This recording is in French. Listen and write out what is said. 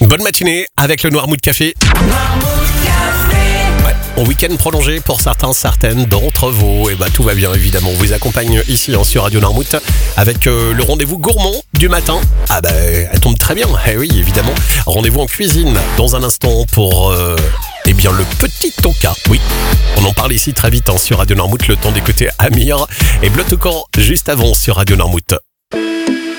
Bonne matinée avec le Noirmouth Café. Ouais, en week-end prolongé pour certains, certaines d'entre vous. Et tout va bien évidemment. On vous accompagne ici sur Radio Noirmouth avec le rendez-vous gourmand du matin. Elle tombe très bien. Eh oui, évidemment. Rendez-vous en cuisine dans un instant pour le petit Tonka. Oui, on en parle ici très vite sur Radio Noirmouth. Le temps d'écouter Amir et Bleu Toucan juste avant sur Radio Noirmouth.